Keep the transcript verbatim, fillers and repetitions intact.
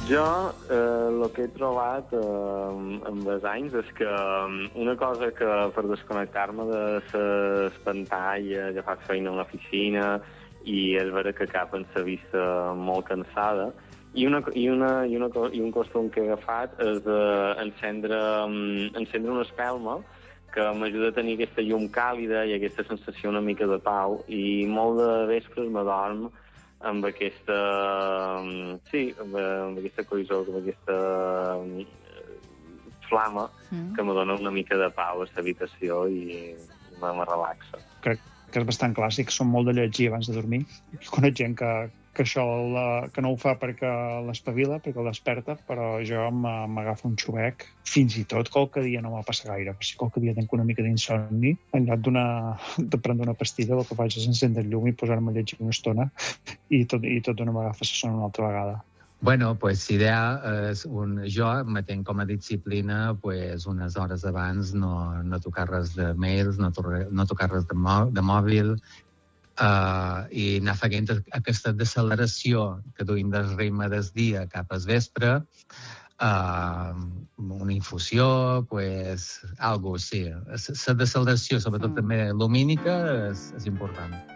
Jo el eh, que he trobat eh, amb els anys és que una cosa que per desconnectar-me de les pantalles, ja faig feina a l'oficina i és vera que cap en la vista molt cansada, i, una, i, una, i, una, i un costum que he agafat és eh, encendre, encendre una espelma que m'ajuda a tenir aquesta llum càlida i aquesta sensació una mica de pau, i molt de vespres m'adorm amb aquesta, sí, amb, amb aquesta coïssor, amb aquesta flama mm. que me dona una mica de pau a l'habitació i me, me relaxa. Crec que és bastant clàssic, som molt de llegir abans de dormir. Conec gent que, que això la, que no ho fa perquè l'espavila, perquè el desperta, però jo m'agafo un xubec. Fins i tot qualque dia no m'ha passat gaire, però si qualque dia tenc una mica d'insomni, en lloc de prendre una pastilla, el que faig és encendre el llum i posar-me a llegir una estona i tot, i tot d'una m'agafa la son una altra vegada. Bueno, pues l'idea és un... Jo m'atenc com a disciplina pues, unes hores abans no, no tocar res de mails, no, to- no tocar res de, mò- de mòbil, uh, i anar fent aquesta deceleració que duim del ritme del dia cap al vespre, uh, una infusió, pues, algo, sí. La deceleració, sobretot mm. també lumínica, és, és important.